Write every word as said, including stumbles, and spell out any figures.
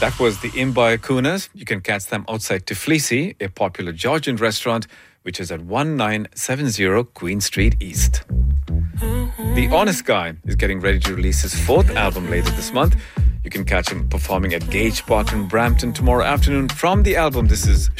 That was the Imbai Kunas. You can catch them outside Tiflisi, a popular Georgian restaurant, which is at nineteen seventy Queen Street East. The Honest Guy is getting ready to release his fourth album later this month. You can catch him performing at Gage Park in Brampton tomorrow afternoon. From the album, this is